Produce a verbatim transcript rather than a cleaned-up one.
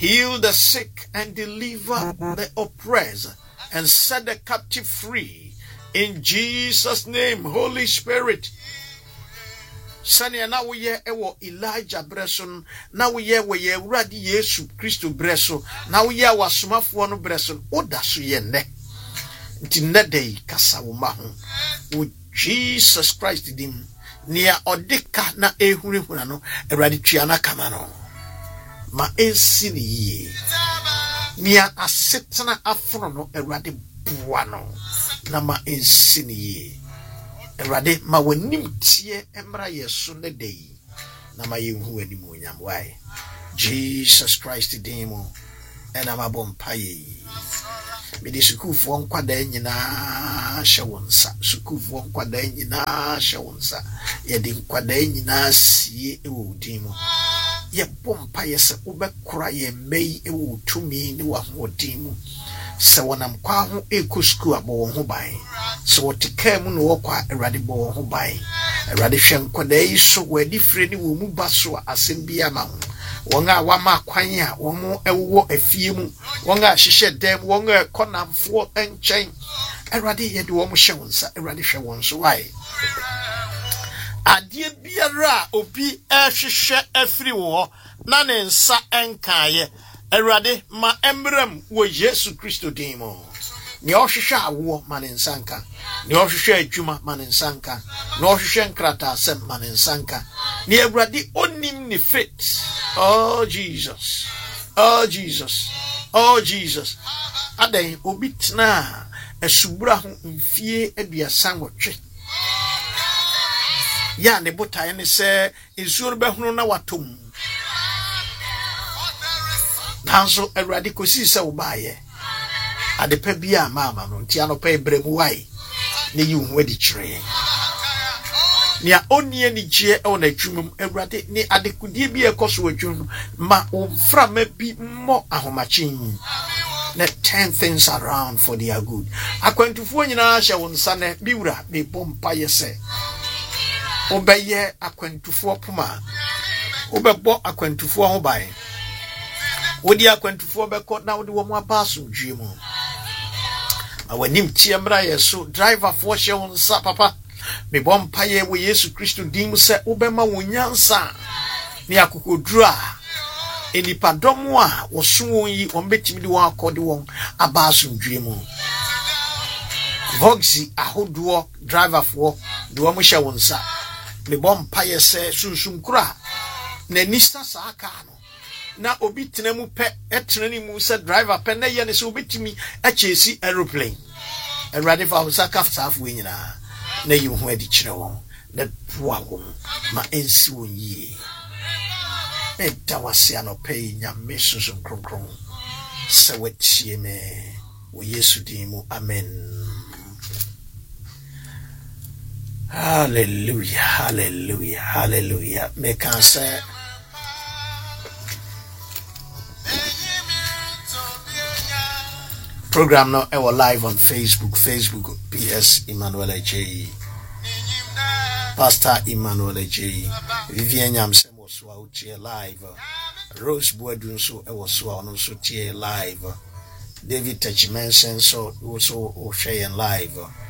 Heal the sick and deliver the oppressed and set the captive free. In Jesus' name, Holy Spirit. Sanya na woye ewo Elijah breson na woye woye Awurade Yesu Kristo breso na woye wasomafo no breso oda so ye ne nti ne dey kasa wo ma ho wo Jesus Christ dim nia odeka na ehurehura no Awurade tua na kama no ma ensi ni ye nia asetena afro no Awurade bua no na ma ensi ni ye Erade ma wanim tie emra yeso ne dey na ma yehu anim onyam why Jesus Christ demo ena ma bompaye me di sukufo nkwada nyina hye wonsa sukufo nkwada nyina hye wonsa ye di nkwada nyina sie ewo dimo ye bompaye se obekora ye mei ewo tumi ne wa hodimo se wonam kwa ho ekusku abo ho ban se wotika mu no wokwa Awurade bo ho ban Awurade hwe nkwada yi so wadi fire ni wo mu baso asem bia ma ho wonga wama kwan a womo ewo afie mu wonga hyehye dem wonga konamfo enchen Awurade ye de wo mo hye wonsa Awurade hwe won so why adie biara obi ehwehwe afiri wo na ne nsa enkaye Erade ma embrem wo Yesu Kristo dimo. Ni ohwehwe awo manensanka. Ni ohwehwe adwuma manensanka. Ni ohwehwe nkrata asem manensanka. Ni Erade onim ni faith. Oh Jesus. Oh Jesus. Oh Jesus. Adan obi tena esubura ho mfie aduasan wotwe. Ya ne botae ne se ensuo be hunu na watom. Nanso Awurade kosi se wo baaye adepa bia mama no ntia no pa ebremu wai ne yi hu adi kire nia onie ni gye e wona twumum Awurade ni adekudie bi ekoso atwum ma ofra ma bi mo ahomachin let ten things around for their good akwantufuo nyina hye won sa ne biwura me bompa yese obeye akwantufuo poma obebo akwantufuo ho bae wodi akwantufuo beko na wodi wo mo abaso dwiemu awanim tiemra yeso driver fo hye won sa papa me bompa ye wo Yesu Kristo dim se obema wonyansa ni akokodura enipadom a woso won yi won betimi di won akode won abaso dwiemu voxi ahoduo driver fo di wo mo hye won sa me bompa ye se sunsun kura na nista sa aka no na obi tenemu pe etreni mu se driver pe na ye ne se obetimi achesi aeroplane Awurade fa usaka fsafu nyina na yi ho adi kire won na bua won ma ensi won yi enta wase anope nyame susun kronkron se watie me wo Yesu dimu amen. Hallelujah, hallelujah, hallelujah. Me can say program now ever live on Facebook, Facebook P S Emmanuel J. Pastor Emmanuel J. Vivian Yamse was out here live. Rose Boydun so I was also here live. David Touchmanson so also sharing live.